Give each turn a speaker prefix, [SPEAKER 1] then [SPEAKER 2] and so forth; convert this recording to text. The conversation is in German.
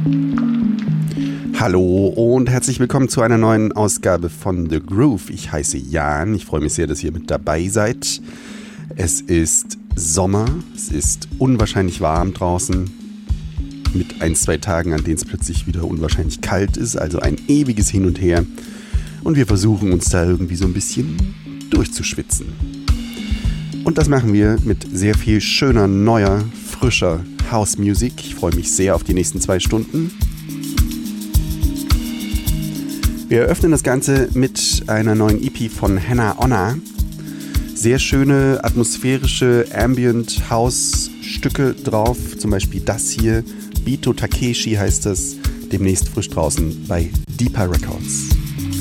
[SPEAKER 1] Hallo und herzlich willkommen zu einer neuen Ausgabe von The Groove. Ich heiße Jan, ich freue mich sehr, dass ihr mit dabei seid. Es ist Sommer, es ist unwahrscheinlich warm draußen, mit 1-2 Tagen, an denen es plötzlich wieder unwahrscheinlich kalt ist, also ein ewiges Hin und Her. Und wir versuchen uns da irgendwie so ein bisschen durchzuschwitzen. Und das machen wir mit sehr viel schöner, neuer, frischer House-Music. Ich freue mich sehr auf die nächsten 2 Stunden. Wir eröffnen das Ganze mit einer neuen EP von Hannah Onna. Sehr schöne, atmosphärische Ambient-House-Stücke drauf. Zum Beispiel das hier, Bito Takeshi heißt das, demnächst frisch draußen bei Deeper Records.